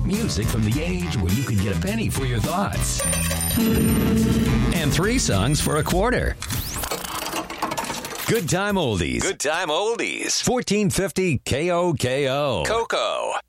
Music from the age where you could get a penny for your thoughts. And 3 songs for a quarter. Good Time Oldies. Good Time Oldies. 1450 KOKO. Coco.